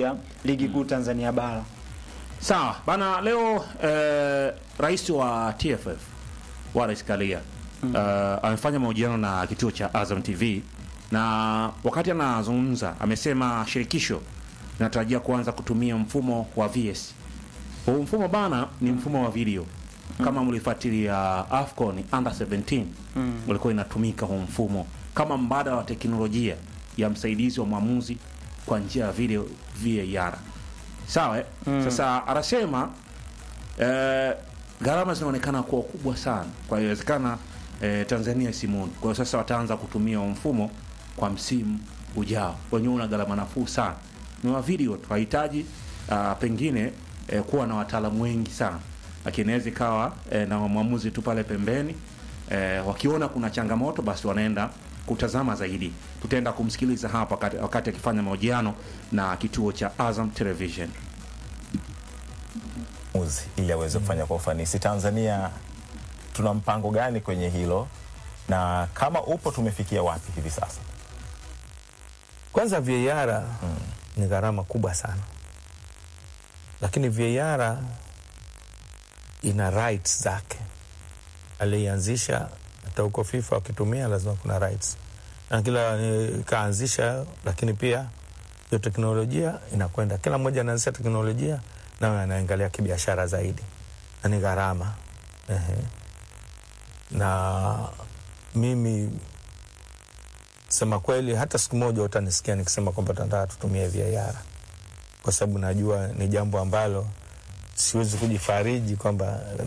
ya ligi kuu Tanzania bara. Sawa bana, leo rais wa TFF Wallace Karia amefanya mahojiano na kituo cha Azam TV, na wakati anazungumza amesema shirikisho linatarajia kuanza kutumia mfumo wa VS. Huu mfumo bana ni mfumo wa video. Kama mlifuatilia AFCON under 17 ulikuwa inatumika huu mfumo kama mbadala wa teknolojia ya msaidizi wa mwamuzi kwa njia ya video VAR. Sawa Sasa anasema gharama zinaonekana kuwa kubwa sana. Kwa hiyo inawezekana Tanzania simuoni. Kwa hiyo sasa wataanza kutumia mfumo kwa msimu ujao. Wenyewe una gharama nafuu sana. Ni wa video tunahitaji pengine kuwa na wataalamu wengi sana. Lakini inaweza ikawa na mwamuzi tu pale pembeni. Wakiona kuna changamoto basi wanaenda kutazama zaidi. Tutaenda kumsikiliza hapa wakati akifanya mahojiano na kituo cha Azam Television. Ili aweze kufanya kwa ufanisi. Tanzania tuna mpango gani kwenye hilo, na kama upo tumefikia wapi hivi sasa? Kwanza VAR ni gharama kubwa sana, lakini VAR ina rights zake. Alianzisha hata huko FIFA wakitumia lazima kuna rights, na kila kaanzisha, lakini pia hiyo teknolojia inakwenda, kila mmoja anaanzisha teknolojia na anaangalia kibiashara zaidi, na ni gharama. Na mimi sema kweli, hata siku moja utanisikia nikisema kwamba tunataka tutumie VAR, kwa sababu najua ni jambo ambalo siwezi kujifariji kwamba